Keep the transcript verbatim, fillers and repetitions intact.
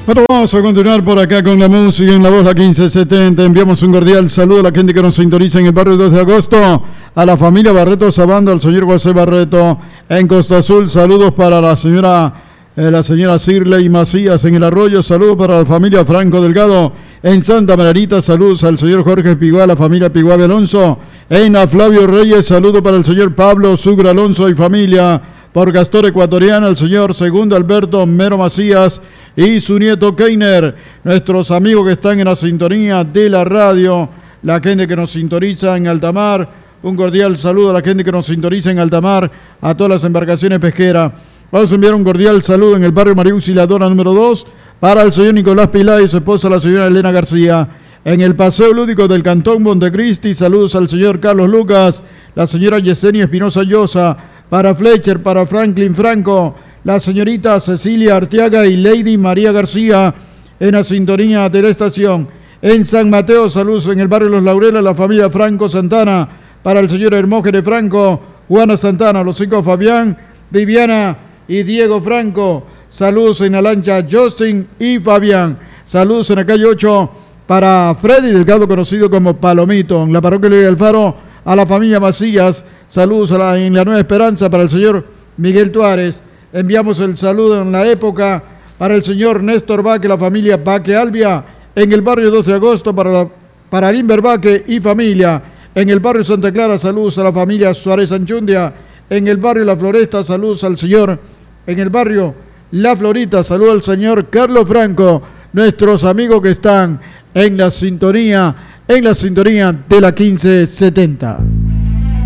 Bueno, vamos a continuar por acá con la música en la voz la quince setenta. Enviamos un cordial saludo a la gente que nos sintoniza en el barrio dos de agosto, a la familia Barreto Sabando, al señor José Barreto en Costa Azul. Saludos para la señora eh, la señora Cirley Macías en el Arroyo. Saludos para la familia Franco Delgado en Santa Margarita. Saludos al señor Jorge Piguá, la familia Piguá Alonso en a Flavio Reyes. Saludos para el señor Pablo Sugra Alonso y familia. Por Castor Ecuatoriana, el señor Segundo Alberto Mero Macías y su nieto Keiner, nuestros amigos que están en la sintonía de la radio, la gente que nos sintoniza en Altamar, un cordial saludo a la gente que nos sintoniza en Altamar, a todas las embarcaciones pesqueras. Vamos a enviar un cordial saludo en el barrio María Auxiliadora número dos para el señor Nicolás Pilar y su esposa la señora Elena García. En el paseo lúdico del Cantón Montecristi, saludos al señor Carlos Lucas, la señora Yesenia Espinosa Llosa, para Fletcher, para Franklin Franco, la señorita Cecilia Arteaga y Lady María García en la sintonía de la estación. En San Mateo, saludos en el barrio Los Laureles, la familia Franco Santana, para el señor Hermógenes Franco, Juana Santana, los hijos Fabián, Viviana y Diego Franco. Saludos en la lancha Justin y Fabián. Saludos en la calle ocho para Freddy Delgado, conocido como Palomito, en la parroquia del Faro. A la familia Macías, saludos a la, en la Nueva Esperanza para el señor Miguel Tuárez. Enviamos el saludo en la época para el señor Néstor Baque, la familia Baque Albia, en el barrio dos de agosto para, la, para Limber Baque y familia. En el barrio Santa Clara, saludos a la familia Suárez Anchundia. En el barrio La Floresta, saludos al señor. En el barrio La Florita, saludos al señor Carlos Franco, nuestros amigos que están en la sintonía, en la sintonía de la quince setenta.